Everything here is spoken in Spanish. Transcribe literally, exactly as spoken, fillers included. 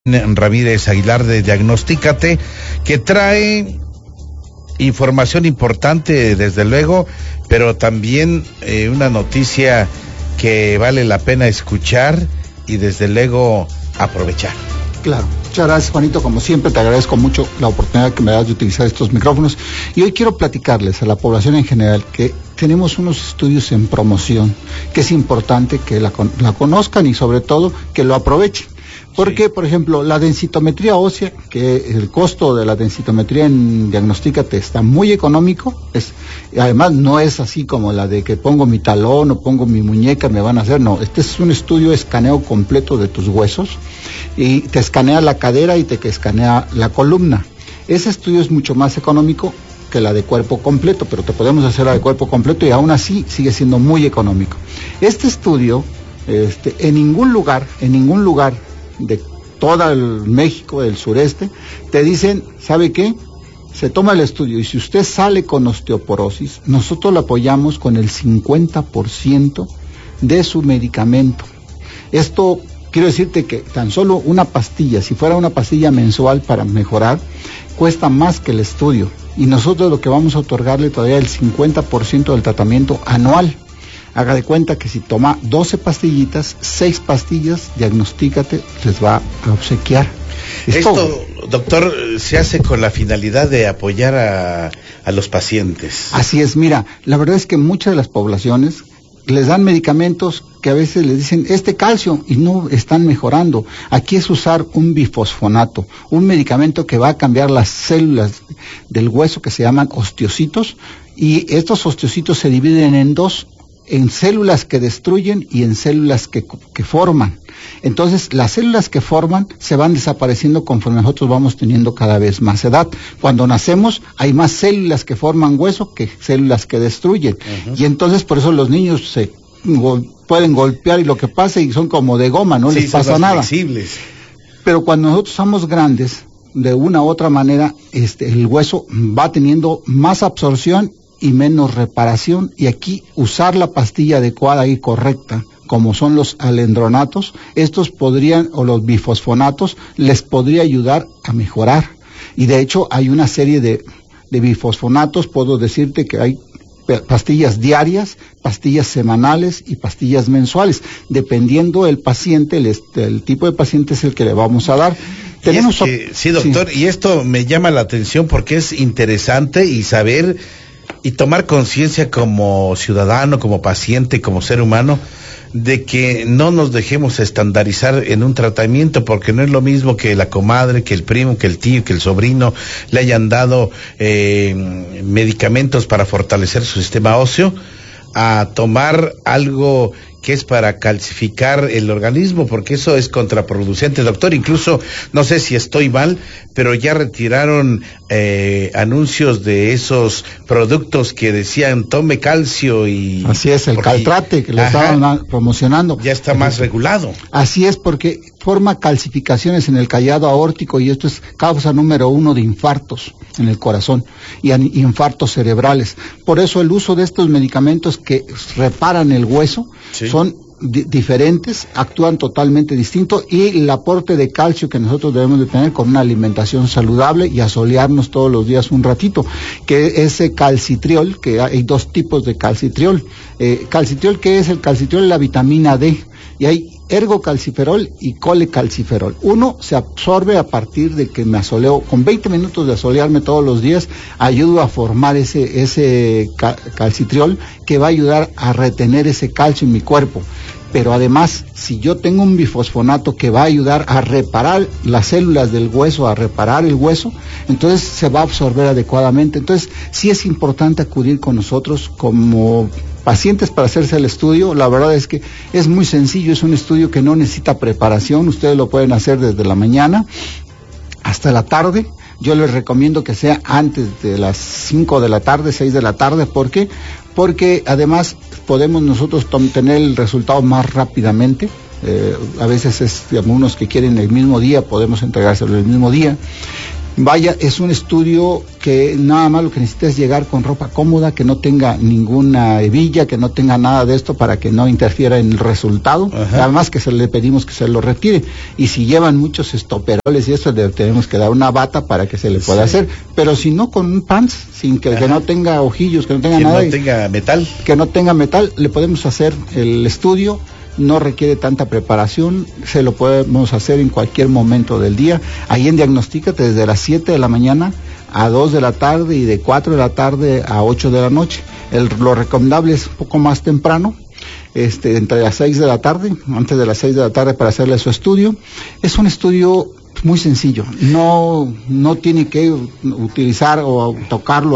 Ramírez Aguilar de Diagnostícate, que trae información importante, desde luego, pero también eh, una noticia que vale la pena escuchar y desde luego aprovechar. Claro, muchas gracias, Juanito, como siempre te agradezco mucho la oportunidad que me das de utilizar estos micrófonos, y hoy quiero platicarles a la población en general que tenemos unos estudios en promoción, que es importante que la, la conozcan y sobre todo que lo aprovechen. Porque, sí. Por ejemplo, la densitometría ósea, que el costo de la densitometría en Diagnostícate está muy económico, es, además no es así como la de que pongo mi talón o pongo mi muñeca, me van a hacer, no, este es un estudio de escaneo completo de tus huesos, y te escanea la cadera y te escanea la columna. Ese estudio es mucho más económico que la de cuerpo completo, pero te podemos hacer la de cuerpo completo y aún así sigue siendo muy económico. Este estudio, este, en ningún lugar, en ningún lugar, de todo el México, del sureste, te dicen, ¿sabe qué? Se toma el estudio y si usted sale con osteoporosis, nosotros lo apoyamos con el cincuenta por ciento de su medicamento. Esto, quiero decirte que tan solo una pastilla, si fuera una pastilla mensual para mejorar, cuesta más que el estudio. Y nosotros lo que vamos a otorgarle todavía el cincuenta por ciento del tratamiento anual. Haga de cuenta que si toma doce pastillitas, seis pastillas, Diagnostícate les va a obsequiar. Esto, Esto, doctor, se hace con la finalidad de apoyar a, a los pacientes. Así es, mira, la verdad es que muchas de las poblaciones les dan medicamentos que a veces les dicen, este calcio, y no están mejorando. Aquí es usar un bifosfonato, un medicamento que va a cambiar las células del hueso que se llaman osteocitos, y estos osteocitos se dividen en dos, en células que destruyen y en células que, que forman. Entonces, las células que forman se van desapareciendo conforme nosotros vamos teniendo cada vez más edad. Cuando nacemos, hay más células que forman hueso que células que destruyen. Uh-huh. Y entonces, por eso los niños se gol- pueden golpear y lo que pasa y son como de goma, no sí, les pasa nada. Flexibles. Pero cuando nosotros somos grandes, de una u otra manera, este, el hueso va teniendo más absorción y menos reparación, y aquí usar la pastilla adecuada y correcta, como son los alendronatos, estos podrían, o los bifosfonatos, les podría ayudar a mejorar. Y de hecho hay una serie de, de bifosfonatos, puedo decirte que hay pastillas diarias, pastillas semanales y pastillas mensuales, dependiendo del paciente, el, el tipo de paciente es el que le vamos a dar. Tenemos es que, sí, doctor, sí. Y esto me llama la atención porque es interesante y saber y tomar conciencia como ciudadano, como paciente, como ser humano, de que no nos dejemos estandarizar en un tratamiento, porque no es lo mismo que la comadre, que el primo, que el tío, que el sobrino le hayan dado eh, medicamentos para fortalecer su sistema óseo, a tomar algo que es para calcificar el organismo, porque eso es contraproducente, doctor. Incluso, no sé si estoy mal, pero ya retiraron eh, anuncios de esos productos que decían tome calcio y... Así es, el porque, Caltrate, que lo ajá, estaban promocionando. Ya está más regulado. Así es, porque forma calcificaciones en el callado aórtico y esto es causa número uno de infartos en el corazón y infartos cerebrales. Por eso el uso de estos medicamentos que reparan el hueso, sí, son di- diferentes, actúan totalmente distinto, y el aporte de calcio que nosotros debemos de tener con una alimentación saludable y asolearnos todos los días un ratito, que ese calcitriol, que hay dos tipos de calcitriol. Eh, calcitriol, ¿qué es el calcitriol? La vitamina D, y hay ergocalciferol y colecalciferol. Uno se absorbe a partir de que me asoleo, con veinte minutos de asolearme todos los días, ayudo a formar ese, ese cal- calcitriol que va a ayudar a retener ese calcio en mi cuerpo. Pero además, si yo tengo un bifosfonato que va a ayudar a reparar las células del hueso, a reparar el hueso, entonces se va a absorber adecuadamente. Entonces, sí es importante acudir con nosotros como pacientes para hacerse el estudio. La verdad es que es muy sencillo, es un estudio que no necesita preparación, ustedes lo pueden hacer desde la mañana hasta la tarde. Yo les recomiendo que sea antes de las cinco de la tarde, seis de la tarde, ¿por qué? Porque además podemos nosotros tom- tener el resultado más rápidamente. Eh, a veces es, digamos, unos que quieren el mismo día, podemos entregárselo el mismo día. Vaya, es un estudio que nada más lo que necesita es llegar con ropa cómoda, que no tenga ninguna hebilla, que no tenga nada de esto para que no interfiera en el resultado. Ajá. Además que se le pedimos que se lo retire. Y si llevan muchos estoperoles y esto, le tenemos que dar una bata para que se le pueda sí. hacer. Pero si no, con un pants, sin que, que no tenga ojillos, que no tenga que nada. Que no tenga metal. Que no tenga metal, le podemos hacer el estudio. No requiere tanta preparación, se lo podemos hacer en cualquier momento del día. Ahí en Diagnostícate desde las siete de la mañana a dos de la tarde y de cuatro de la tarde a ocho de la noche. El, lo recomendable es un poco más temprano, este, entre las seis de la tarde, antes de las seis de la tarde para hacerle su estudio. Es un estudio muy sencillo, no, no tiene que utilizar o tocarlo